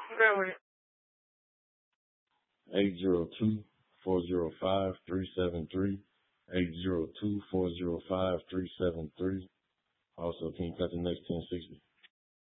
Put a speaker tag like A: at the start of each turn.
A: Really?
B: 802-405-373. 802-405-373. Also, can you cut the next 1060?